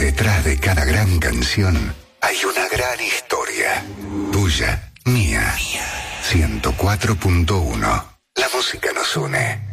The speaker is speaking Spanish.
detrás de cada gran canción hay una gran historia. Tuya, mía. 104.1. La música nos une.